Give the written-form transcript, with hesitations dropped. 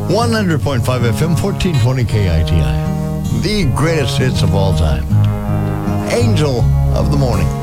100.5 FM, 1420 KITI. The greatest hits of all time. Angel of the Morning.